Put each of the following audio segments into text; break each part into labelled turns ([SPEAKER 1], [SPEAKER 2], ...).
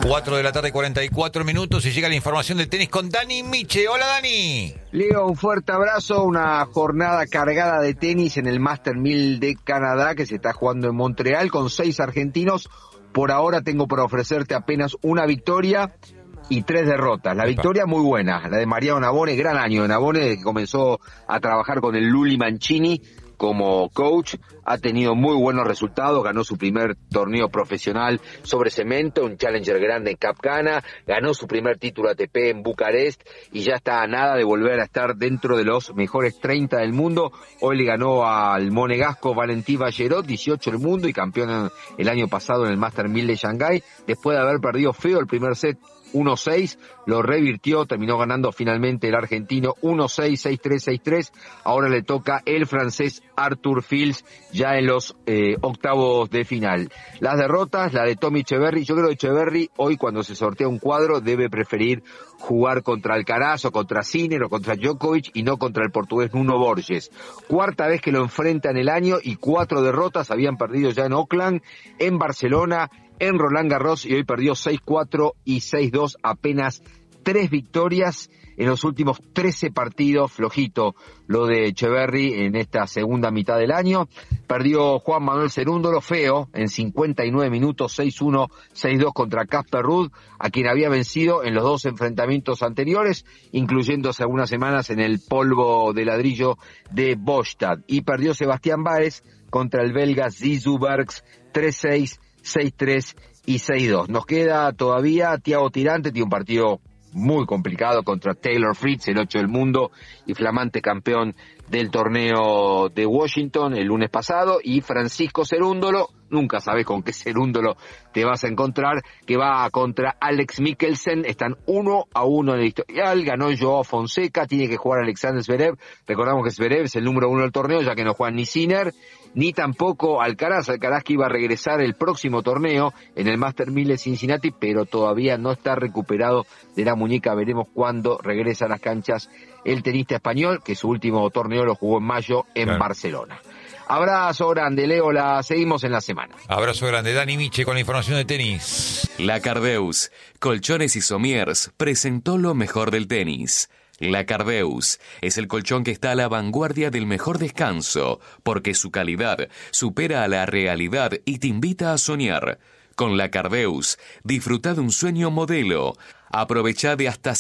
[SPEAKER 1] 4 de la tarde, 44 minutos, y llega la información del tenis con Dani Miche. Hola, Dani.
[SPEAKER 2] Leo, un fuerte abrazo. Una jornada cargada de tenis en el Master 1000 de Canadá que se está jugando en Montreal con 6 argentinos. Por ahora tengo para ofrecerte apenas una victoria y 3 derrotas. La victoria muy buena, la de Mariano Navone, gran año de Navone, que comenzó a trabajar con el Luli Mancini como coach, ha tenido muy buenos resultados, ganó su primer torneo profesional sobre cemento, un Challenger grande en Cap Cana, ganó su primer título ATP en Bucarest y ya está a nada de volver a estar dentro de los mejores 30 del mundo. Hoy le ganó al monegasco Valentín Vallerot, 18 del mundo y campeón el año pasado en el Master 1000 de Shanghái, después de haber perdido feo el primer set 1-6, lo revirtió, terminó ganando finalmente el argentino 1-6, 6-3, 6-3. Ahora le toca el francés Arthur Fils ya en los octavos de final. Las derrotas, la de Tommy Echeverry. Yo creo que Echeverry hoy, cuando se sortea un cuadro, debe preferir jugar contra Alcaraz o contra Sinner o contra Djokovic y no contra el portugués Nuno Borges. Cuarta vez que lo enfrenta en el año y 4 derrotas. Habían perdido ya en Auckland, en Barcelona, en Roland Garros, y hoy perdió 6-4 y 6-2, apenas 3 victorias en los últimos 13 partidos, flojito lo de Echeverry en esta segunda mitad del año. Perdió Juan Manuel Cerúndolo, feo, en 59 minutos, 6-1, 6-2 contra Casper Ruud, a quien había vencido en los 2 enfrentamientos anteriores, incluyéndose algunas semanas en el polvo de ladrillo de Bostad. Y perdió Sebastián Báez contra el belga Zizou Bergs, 3-6, 6-3 y 6-2. Nos queda todavía Thiago Tirante, tiene un partido muy complicado contra Taylor Fritz, el 8 del mundo y flamante campeón del torneo de Washington el lunes pasado, y Francisco Cerúndolo, nunca sabes con qué Cerúndolo te vas a encontrar, que va contra Alex Mikkelsen. Están 1-1 en el historial. Ganó Joao Fonseca, tiene que jugar Alexander Zverev. Recordamos que Zverev es el número 1 del torneo, ya que no juegan ni Sinner ni tampoco Alcaraz que iba a regresar el próximo torneo en el Master 1000 de Cincinnati, pero todavía no está recuperado de la muñeca. Veremos cuándo regresa a las canchas el tenista español, que su último torneo lo jugó en mayo en Barcelona. Abrazo grande, Leo, la seguimos en la semana.
[SPEAKER 1] Abrazo grande, Dani Miche con la información de tenis.
[SPEAKER 3] La Cardeus, Colchones y Somiers, presentó lo mejor del tenis. La Cardeus es el colchón que está a la vanguardia del mejor descanso, porque su calidad supera a la realidad y te invita a soñar. Con La Cardeus, disfruta de un sueño modelo. Aprovecha de hasta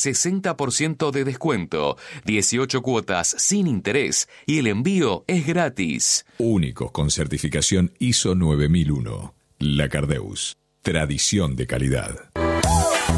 [SPEAKER 3] 60% de descuento, 18 cuotas sin interés y el envío es gratis.
[SPEAKER 4] Únicos con certificación ISO 9001. La Cardeus, tradición de calidad.